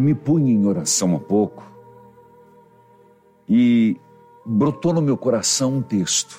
me punha em oração há pouco e brotou no meu coração um texto.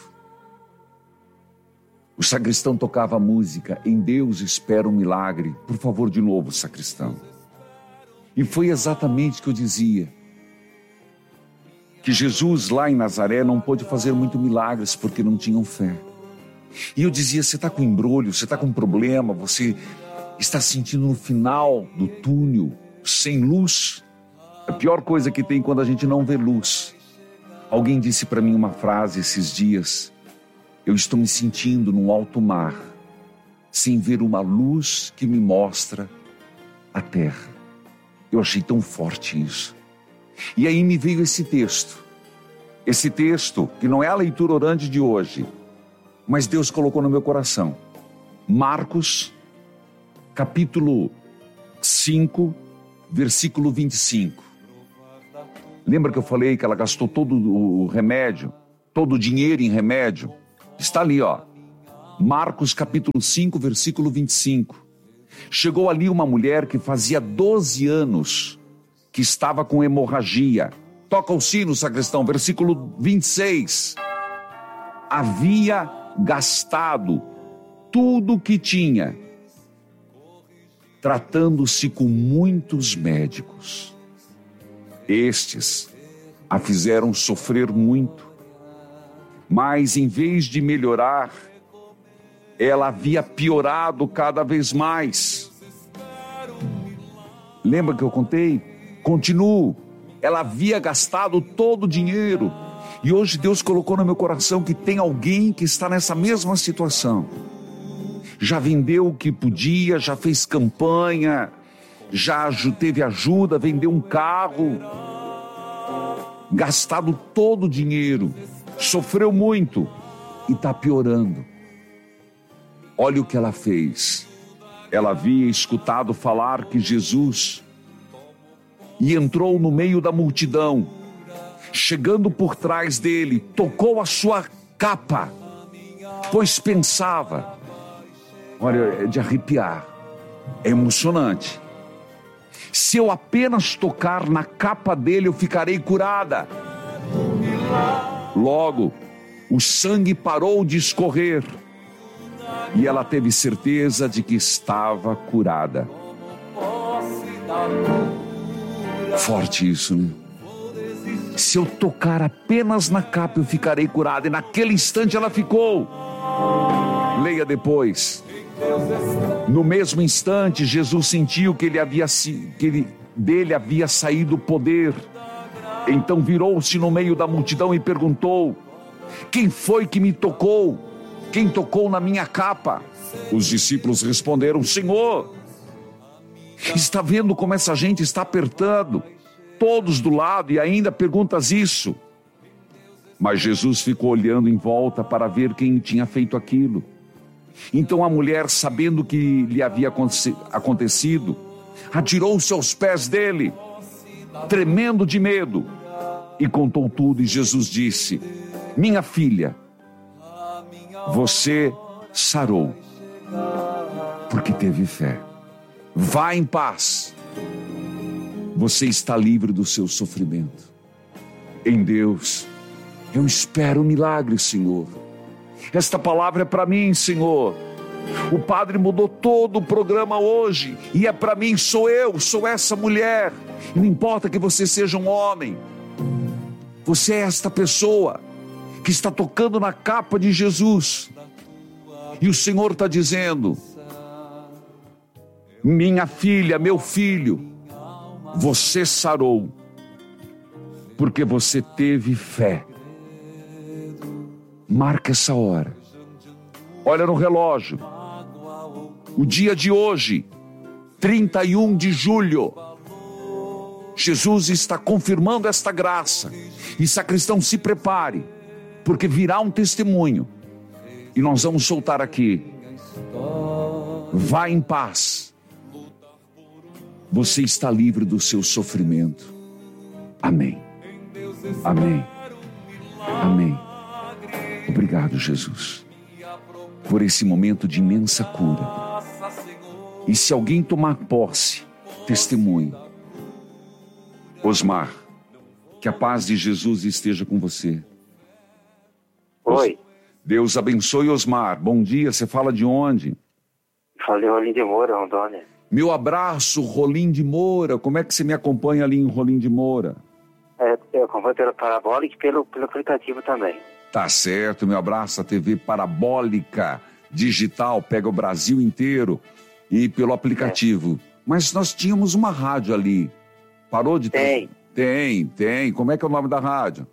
O sacristão tocava a música, em Deus espera um milagre. Por favor, de novo, sacristão. E foi exatamente o que eu dizia. Que Jesus lá em Nazaré não pôde fazer muito milagres porque não tinham fé. E eu dizia, você está com embrulho, você está com problema, você está sentindo no final do túnel, sem luz. A pior coisa que tem quando a gente não vê luz. Alguém disse para mim uma frase esses dias: eu estou me sentindo num alto mar, sem ver uma luz que me mostra a terra. Eu achei tão forte isso. E aí me veio esse texto, que não é a leitura orante de hoje, mas Deus colocou no meu coração. Marcos, capítulo 5, versículo 25. Lembra que eu falei que ela gastou todo o remédio, todo o dinheiro em remédio? Está ali, ó. Marcos, capítulo 5, versículo 25. Chegou ali uma mulher que fazia 12 anos que estava com hemorragia. Toca o sino, sacristão, versículo 26. Havia gastado tudo o que tinha, tratando-se com muitos médicos. Estes a fizeram sofrer muito, mas em vez de melhorar, ela havia piorado cada vez mais. Lembra que eu contei? Continuo. Ela havia gastado todo o dinheiro. E hoje Deus colocou no meu coração que tem alguém que está nessa mesma situação. Já vendeu o que podia, já fez campanha, já teve ajuda, vendeu um carro, gastado todo o dinheiro, sofreu muito e está piorando. Olha o que ela fez. Ela havia escutado falar que Jesus e entrou no meio da multidão, chegando por trás dele, tocou a sua capa, pois pensava, olha, é de arrepiar, é emocionante. Se eu apenas tocar na capa dele, eu ficarei curada. Logo, o sangue parou de escorrer e ela teve certeza de que estava curada. Forte isso, né? Se eu tocar apenas na capa, eu ficarei curada. E naquele instante ela ficou. Leia depois. No mesmo instante, Jesus sentiu que dele havia saído o poder. Então virou-se no meio da multidão e perguntou: quem foi que me tocou? Quem tocou na minha capa? Os discípulos responderam: Senhor, está vendo como essa gente está apertando? Todos do lado e ainda perguntas isso? Mas Jesus ficou olhando em volta para ver quem tinha feito aquilo. Então a mulher, sabendo o que lhe havia acontecido, atirou-se aos pés dele, tremendo de medo, e contou tudo. E Jesus disse: minha filha, você sarou, porque teve fé. Vá em paz. Você está livre do seu sofrimento. Em Deus, eu espero um milagre, Senhor. Esta palavra é para mim, Senhor. O Padre mudou todo o programa hoje, e é para mim, sou eu, sou essa mulher. Não importa que você seja um homem, você é esta pessoa que está tocando na capa de Jesus. E o Senhor está dizendo: minha filha, meu filho, você sarou, porque você teve fé. Marca essa hora. Olha no relógio. O dia de hoje, 31 de julho. Jesus está confirmando esta graça. E sacristão, se prepare, porque virá um testemunho. E nós vamos soltar aqui. Vá em paz. Você está livre do seu sofrimento. Amém. Amém. Amém. Obrigado, Jesus, por esse momento de imensa cura. E se alguém tomar posse, testemunho. Osmar, que a paz de Jesus esteja com você. Oi. Deus abençoe, Osmar. Bom dia, você fala de onde? Falei Rolim de Moura, Rondônia. Meu abraço, Rolim de Moura. Como é que você me acompanha ali em Rolim de Moura? Eu acompanho pela Parabólica e pelo aplicativo também. Tá certo, meu abraço à TV Parabólica Digital, pega o Brasil inteiro e pelo aplicativo. Mas nós tínhamos uma rádio ali. Parou de ter? Tem. Como é que é o nome da rádio?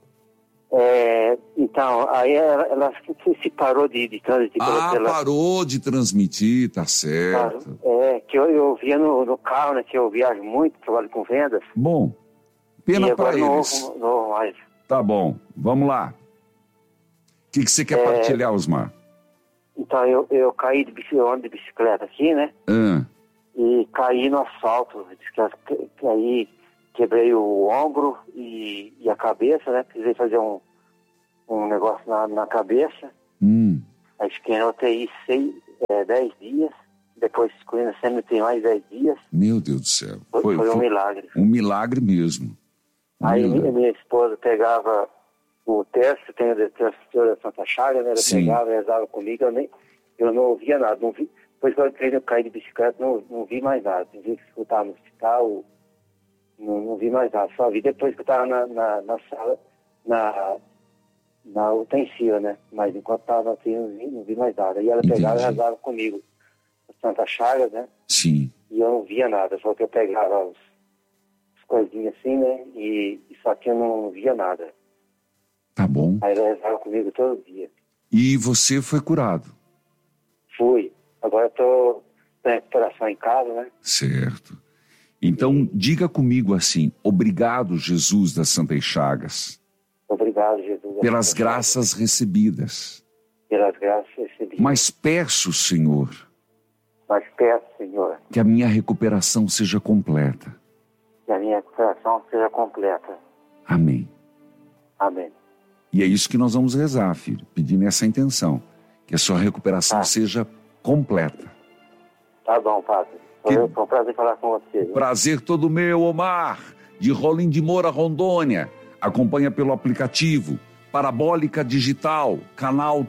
Então, aí ela se parou de transmitir. Parou de transmitir, tá certo. Que eu via no carro, né, que eu viajo muito, trabalho com vendas. Bom, pena para eles. Não mais. Tá bom, vamos lá. O que você quer partilhar, Osmar? Então, eu caí de bicicleta aqui, né? E caí no asfalto, caí, quebrei o ombro e a cabeça, né? Precisei fazer um negócio na cabeça. Aí fiquei na UTI 10 dias, depois fui na CMT mais 10 dias. Meu Deus do céu. Foi um milagre. Um milagre mesmo. Minha esposa pegava o terço, tem o terço da Santa Chaga, né? Ela pegava, rezava comigo, eu não ouvia nada, não vi. Depois que eu caí de bicicleta, não vi mais nada. Eu vi que eu estava no hospital, não vi mais nada. Só vi depois que eu estava na sala, na utensil, né? Mas enquanto estava assim, não vi mais nada. E ela pegava e rezava comigo. Santa Chagas, né? Sim. E eu não via nada, só que eu pegava as coisinhas assim, né? E só que eu não via nada. Tá bom. Aí ela rezava comigo todo dia. E você foi curado? Fui. Agora eu tô na recuperação em casa, né? Certo. Então, diga comigo assim: obrigado, Jesus das Santas Chagas. Obrigado, Jesus. Pelas graças recebidas. Pelas graças recebidas. Mas peço, Senhor, que a minha recuperação seja completa. Que a minha recuperação seja completa. Amém. Amém. E é isso que nós vamos rezar, filho, pedindo essa intenção, que a sua recuperação seja completa. Tá bom, padre. Foi um prazer falar com você. Prazer todo meu, Omar, de Rolim de Moura, Rondônia. Acompanha pelo aplicativo Parabólica Digital, canal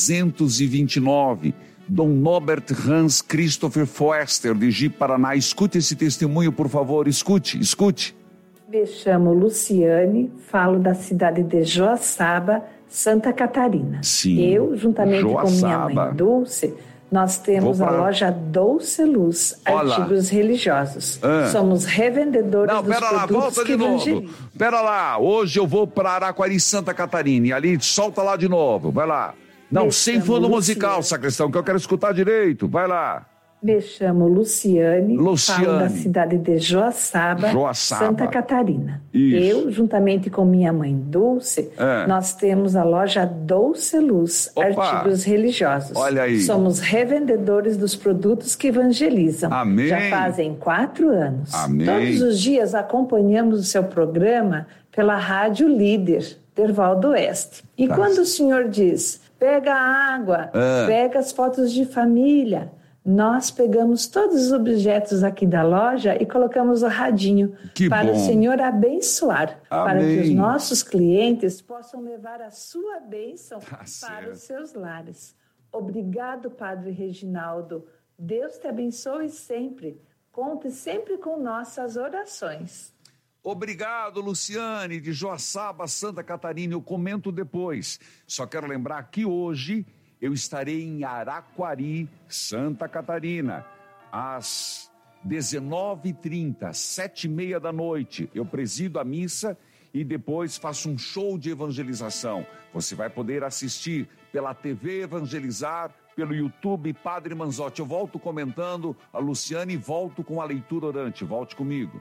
329. Dom Norbert Hans Christopher Foerster, de Ji, Paraná. Escute esse testemunho, por favor. Escute. Me chamo Luciane, falo da cidade de Joaçaba, Santa Catarina. Sim, eu, juntamente com minha mãe Dulce, nós temos a loja Doce Luz, artigos religiosos. Somos revendedores dos produtos que evangelizam. Pera lá, hoje eu vou para Araquari, Santa Catarina, e ali solta lá de novo, vai lá. Não, sem fundo musical, sacristão, que eu quero escutar direito, vai lá. Me chamo Luciane, falo da cidade de Joaçaba, Santa Catarina. Isso. Eu, juntamente com minha mãe Dulce, nós temos a loja Doce Luz, artigos religiosos. Olha aí. Somos revendedores dos produtos que evangelizam. Amém. Já fazem 4 anos. Amém. Todos os dias acompanhamos o seu programa pela Rádio Líder, Derval do Oeste. E quando o senhor diz, pega a água, pega as fotos de família, nós pegamos todos os objetos aqui da loja e colocamos o radinho para o Senhor abençoar, para que os nossos clientes possam levar a sua bênção para os seus lares. Obrigado, Padre Reginaldo. Deus te abençoe sempre. Conte sempre com nossas orações. Obrigado, Luciane, de Joaçaba, Santa Catarina. Eu comento depois. Só quero lembrar que hoje eu estarei em Araquari, Santa Catarina, às 19h30, 7h30 da noite. Eu presido a missa e depois faço um show de evangelização. Você vai poder assistir pela TV Evangelizar, pelo YouTube Padre Manzotti. Eu volto comentando a Luciane e volto com a leitura orante. Volte comigo.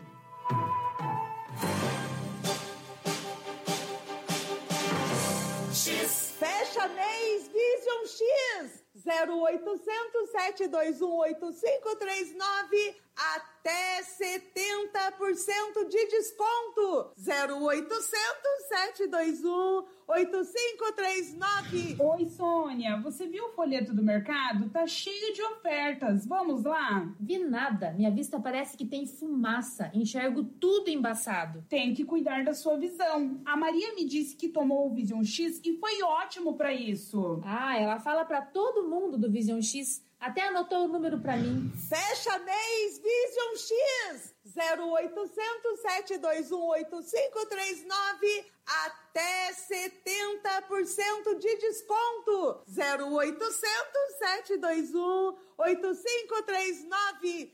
Fecha mês Vision X 0800 721 8539. até 70% de desconto. 0800 721 8539. Oi, Sônia, você viu o folheto do mercado? Tá cheio de ofertas. Vamos lá? Vi nada. Minha vista parece que tem fumaça. Enxergo tudo embaçado. Tem que cuidar da sua visão. A Maria me disse que tomou o Vision X e foi ótimo pra isso. Ah, ela fala pra todo mundo do Vision X. Até anotou o número pra mim. Fecha mês Vision X. 0800 721 8539. Até 70% de desconto. 0800 721 8539.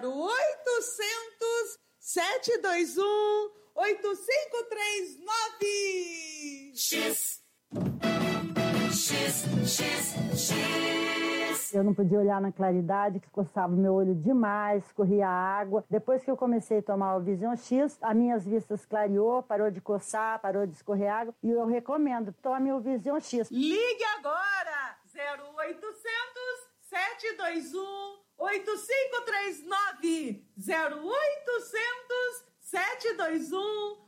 0800 721 8539. X. X, X, X. Eu não podia olhar na claridade, que coçava o meu olho demais, corria água. Depois que eu comecei a tomar o Vision X, as minhas vistas clareou, parou de coçar, parou de escorrer água. E eu recomendo, tome o Vision X. Ligue agora! 0800 721 8539. 0800 721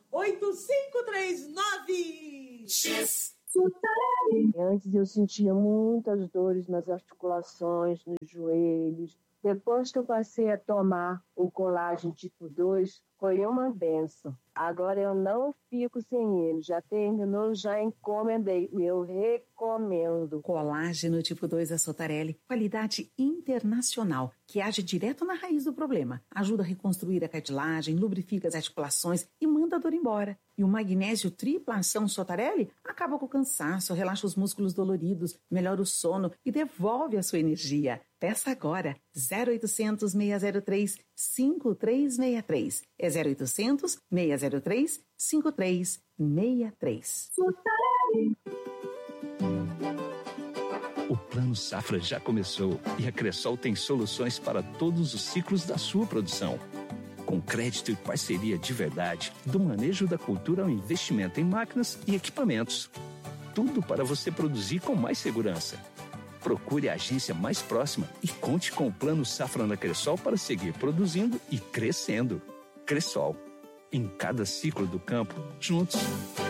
8539. X. Antes eu sentia muitas dores nas articulações, nos joelhos. Depois que eu passei a tomar o colágeno tipo 2, foi uma benção. Agora eu não fico sem ele. Já terminou, já encomendei. Eu recomendo. Colágeno tipo 2 da Sotarelli. Qualidade internacional, que age direto na raiz do problema. Ajuda a reconstruir a cartilagem, lubrifica as articulações e manda a dor embora. E o magnésio tripla ação Sotarelli acaba com o cansaço, relaxa os músculos doloridos, melhora o sono e devolve a sua energia. Peça agora. 0800 603 5363. É 0800 603 5363. O Plano Safra já começou e a Cressol tem soluções para todos os ciclos da sua produção. Com crédito e parceria de verdade, do manejo da cultura ao investimento em máquinas e equipamentos. Tudo para você produzir com mais segurança. Procure a agência mais próxima e conte com o Plano Safra na Cressol para seguir produzindo e crescendo. Cressol. Em cada ciclo do campo, juntos.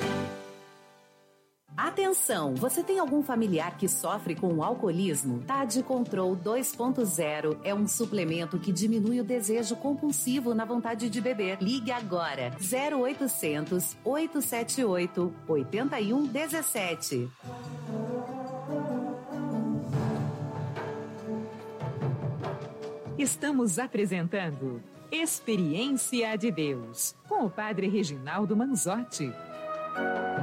Atenção, você tem algum familiar que sofre com o alcoolismo? TAD Control 2.0 é um suplemento que diminui o desejo compulsivo na vontade de beber. Ligue agora, 0800 878 8117. Estamos apresentando Experiência de Deus, com o Padre Reginaldo Manzotti.